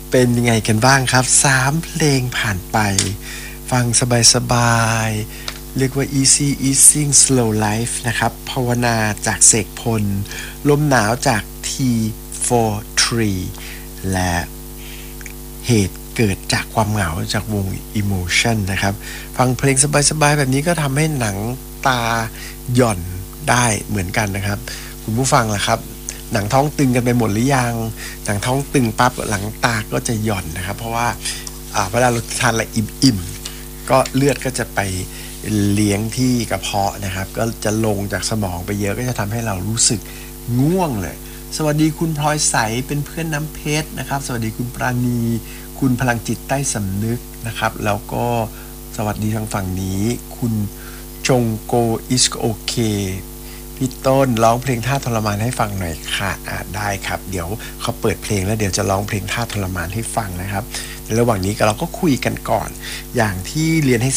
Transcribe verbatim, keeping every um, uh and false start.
เป็นยังไงกันบ้างครับสามเพลงผ่านไปฟังสบายๆเรียกว่า easy easing slow life นะครับภาวนาจากเสกพลลมหนาวจาก ที โฟร์ ทรี และเหตุเกิดจากความเหงาจากวง Emotion นะครับฟังเพลงสบายๆแบบนี้ก็ทำให้หนังตาหย่อนได้เหมือนกันนะครับคุณผู้ฟังล่ะครับหนังท้องตึงกันไปหมดหรือยังหนังท้องตึงปั๊บหลังตาก็จะหย่อนนะครับเพราะว่าเวลาเราทานอะไรอิ่มๆก็เลือดก็จะไปเลี้ยงที่กระเพาะนะครับก็จะลงจากสมองไปเยอะก็จะทำให้เรารู้สึกง่วงเลยสวัสดีคุณพลอยใสเป็นเพื่อนน้ำเพชรนะครับสวัสดีคุณปราณีคุณพลังจิตใต้สำนึกนะครับแล้วก็สวัสดีทางฝั่งนี้คุณจงโกอิสโอเคพี่ต้นร้องเพลงท่าทรมานให้ฟังหน่อยค่ะอ่าได้ครับเดี๋ยวเขาเปิดเพลงแล้วเดี๋ยวจะร้องเพลงท่าทรมานให้ฟังนะครับในระหว่างนี้เราก็คุยกันก่อนอย่างที่เรียนให้